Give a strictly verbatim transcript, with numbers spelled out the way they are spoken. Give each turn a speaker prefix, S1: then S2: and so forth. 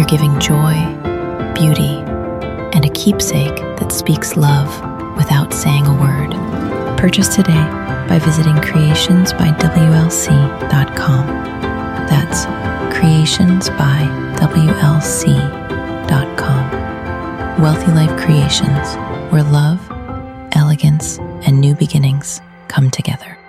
S1: You're giving joy, beauty, and a keepsake that speaks love without saying a word. Purchase today by visiting creations by W L C dot com. That's creations by W L C dot com. Wealthy Life Creations, where love, elegance, and new beginnings come together.